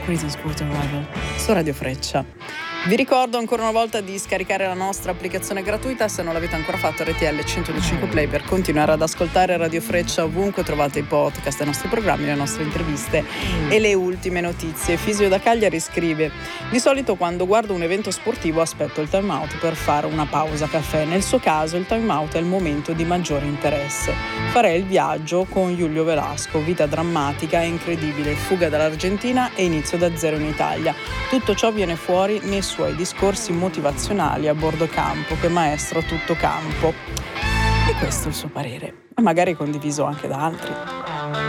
Greetings Crew Arrival su Radio Freccia. Vi ricordo ancora una volta di scaricare la nostra applicazione gratuita. Se non l'avete ancora fatto, RTL 105 Play, per continuare ad ascoltare Radio Freccia ovunque trovate i podcast, i nostri programmi, le nostre interviste e le ultime notizie. Fisio da Cagliari scrive: di solito quando guardo un evento sportivo aspetto il time out per fare una pausa caffè. Nel suo caso il time out è il momento di maggiore interesse. Farei il viaggio con Julio Velasco, vita drammatica e incredibile, fuga dall'Argentina e inizio da zero in Italia. Tutto ciò viene fuori nei suoi discorsi motivazionali a bordo campo, che maestro tutto campo. E questo è il suo parere, magari condiviso anche da altri.